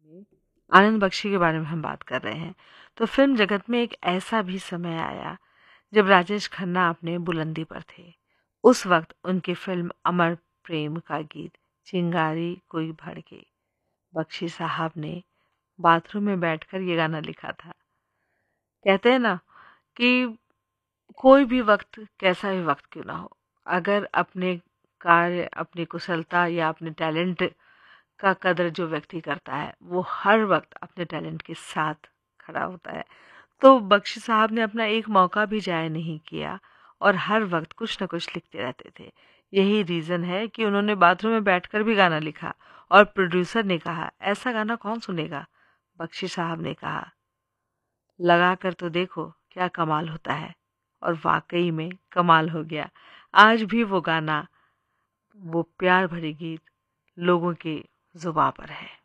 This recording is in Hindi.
में आनंद बख्शी के बारे में हम बात कर रहे हैं। तो फिल्म जगत में एक ऐसा भी समय आया जब राजेश खन्ना अपने बुलंदी पर थे। उस वक्त उनकी फिल्म अमर प्रेम का गीत चिंगारी कोई भड़के, बख्शी साहब ने बाथरूम में बैठकर ये गाना लिखा था। कहते हैं ना कि कोई भी वक्त कैसा भी वक्त क्यों ना हो, अगर अपने कार्य, अपनी कुशलता या अपने टैलेंट का कदर जो व्यक्ति करता है वो हर वक्त अपने टैलेंट के साथ खड़ा होता है। तो बख्शी साहब ने अपना एक मौका भी जाया नहीं किया और हर वक्त कुछ न कुछ लिखते रहते थे। यही रीज़न है कि उन्होंने बाथरूम में बैठकर भी गाना लिखा और प्रोड्यूसर ने कहा ऐसा गाना कौन सुनेगा। बख्शी साहब ने कहा लगा कर तो देखो क्या कमाल होता है, और वाकई में कमाल हो गया। आज भी वो गाना, वो प्यार भरे गीत लोगों की जुबां पर है।